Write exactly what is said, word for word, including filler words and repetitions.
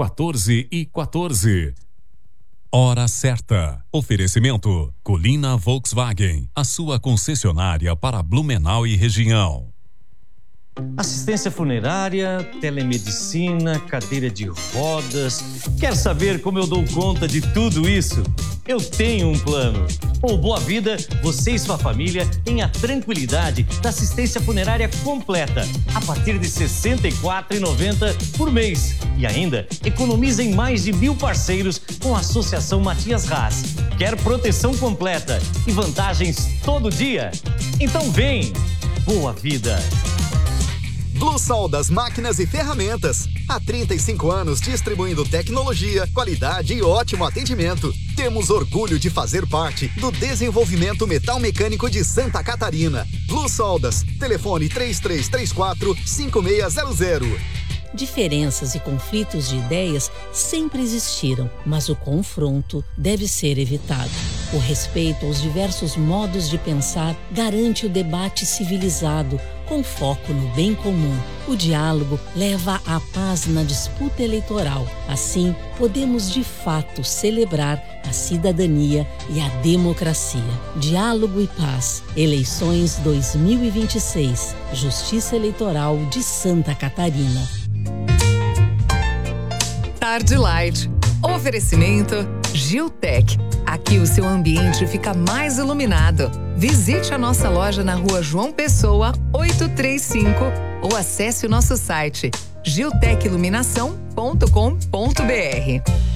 quatorze e quatorze. Hora certa. Oferecimento Colina Volkswagen, a sua concessionária para Blumenau e região. Assistência funerária, telemedicina, cadeira de rodas. Quer saber como eu dou conta de tudo isso? Eu tenho um plano. Com o Boa Vida, você e sua família têm a tranquilidade da assistência funerária completa a partir de sessenta e quatro reais e noventa centavos por mês. E ainda economiza em mais de mil parceiros com a Associação Matias Haas. Quer proteção completa e vantagens todo dia? Então vem! Boa Vida! Bluesol das Máquinas e Ferramentas. Há trinta e cinco anos distribuindo tecnologia, qualidade e ótimo atendimento. Temos orgulho de fazer parte do desenvolvimento metal mecânico de Santa Catarina. Bluesoldas. Telefone três três três quatro, cinco seis zero zero. Diferenças e conflitos de ideias sempre existiram, mas o confronto deve ser evitado. O respeito aos diversos modos de pensar garante o debate civilizado, com foco no bem comum. O diálogo leva à paz na disputa eleitoral. Assim, podemos de fato celebrar a cidadania e a democracia. Diálogo e paz. Eleições dois mil e vinte e seis. Justiça Eleitoral de Santa Catarina. Tarde Light. Oferecimento Giltec. Aqui o seu ambiente fica mais iluminado. Visite a nossa loja na rua João Pessoa, oitocentos e trinta e cinco ou acesse o nosso site giltec iluminação ponto com ponto br.